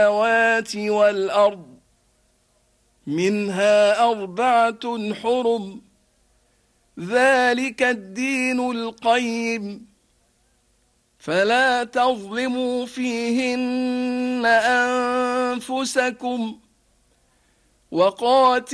السماوات والأرض منها أربعة حرم ذلك الدين القيم فلا تظلموا فيهن أنفسكم وقاتلوا